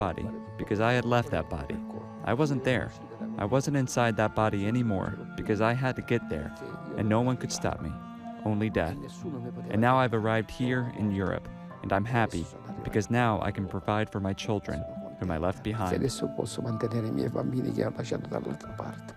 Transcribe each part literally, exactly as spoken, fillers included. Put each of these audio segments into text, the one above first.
body because I had left that body. I wasn't there. I wasn't inside that body anymore because I had to get there, and no one could stop me, only death. And now I've arrived here in Europe, and I'm happy because now I can provide for my children, whom I left behind. Adesso posso mantenere i miei bambini che ho lasciato dall'altra parte.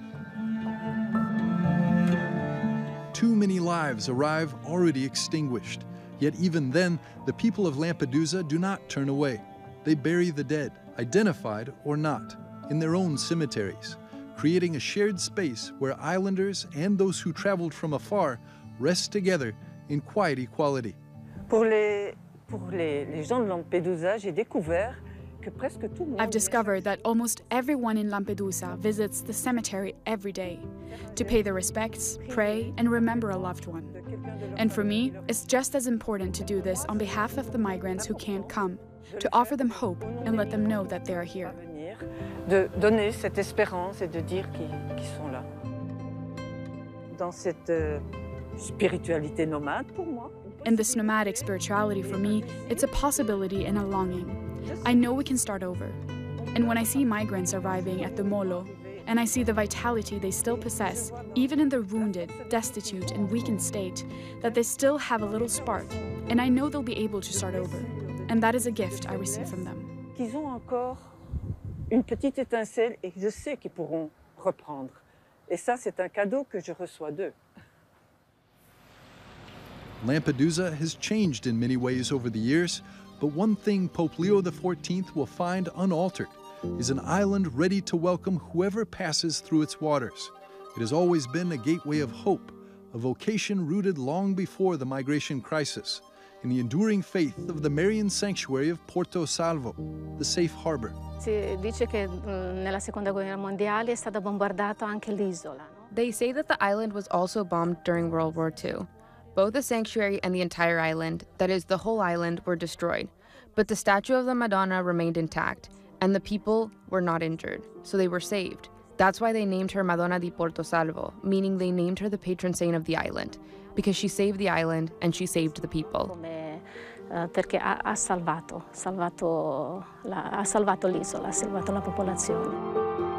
Too many lives arrive already extinguished. Yet even then, the people of Lampedusa do not turn away. They bury the dead, identified or not, in their own cemeteries, creating a shared space where islanders and those who traveled from afar rest together in quiet equality. Pour les, pour les, les gens de Lampedusa, j'ai découvert que presque tout le monde. I've discovered that almost everyone in Lampedusa visits the cemetery every day to pay their respects, pray, and remember a loved one. And for me, it's just as important to do this on behalf of the migrants who can't come, to offer them hope and let them know that they are here. De donner cette espérance et de dire qu'ils qu'ils sont là. Dans cette euh, spiritualité nomade pour moi. In this nomadic spirituality for me, it's a possibility and a longing. I know we can start over. And when I see migrants arriving at the Molo, and I see the vitality they still possess, even in their wounded, destitute, and weakened state, that they still have a little spark, and I know they'll be able to start over. And that is a gift I receive from them. Qu'ils ont encore une petite étincelle et je sais qu'ils pourront reprendre. Et ça, c'est un cadeau que je reçois d'eux. Lampedusa has changed in many ways over the years, but one thing Pope Leo the fourteenth will find unaltered is an island ready to welcome whoever passes through its waters. It has always been a gateway of hope, a vocation rooted long before the migration crisis, in the enduring faith of the Marian sanctuary of Porto Salvo, the safe harbor. Si dice che nella Seconda Guerra Mondiale è stata bombardata anche l'isola. They say that the island was also bombed during World War Two. Both the sanctuary and the entire island, that is, the whole island, were destroyed. But the statue of the Madonna remained intact, and the people were not injured, so they were saved. That's why they named her Madonna di Porto Salvo, meaning they named her the patron saint of the island, because she saved the island and she saved the people. Come, uh, perché ha, ha salvato, salvato la, ha salvato l'isola, ha salvato la popolazione.